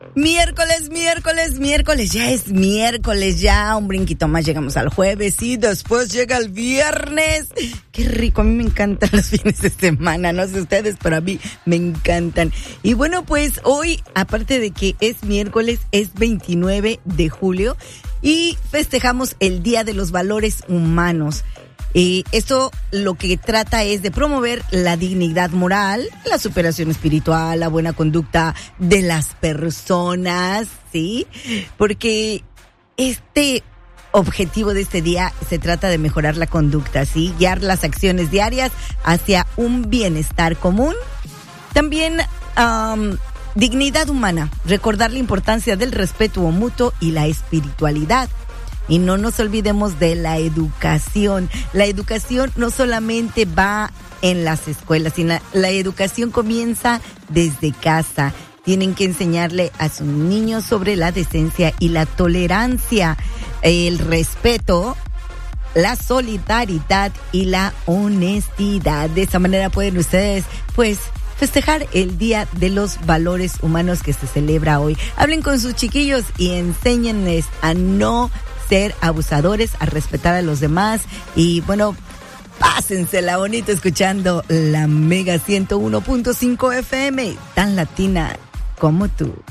Miércoles, ya es miércoles, ya un brinquito más, llegamos al jueves y después llega el viernes. Qué rico, a mí me encantan los fines de semana, no sé ustedes, pero a mí me encantan. Y bueno, pues hoy, aparte de que es miércoles, es 29 de julio y festejamos el Día de los Valores Humanos. Esto lo que trata es de promover la dignidad moral, la superación espiritual, la buena conducta de las personas, ¿sí? Porque este objetivo de este día se trata de mejorar la conducta, ¿sí? Guiar las acciones diarias hacia un bienestar común. También dignidad humana, recordar la importancia del respeto mutuo y la espiritualidad. Y no nos olvidemos de la educación. La educación no solamente va en las escuelas, sino la educación comienza desde casa. Tienen que enseñarle a sus niños sobre la decencia y la tolerancia, el respeto, la solidaridad y la honestidad. De esa manera pueden ustedes, pues, festejar el Día de los Valores Humanos que se celebra hoy. Hablen con sus chiquillos y enséñenles a no ser abusadores, a respetar a los demás y bueno, pásensela bonito escuchando la Mega 101.5 FM, tan latina como tú.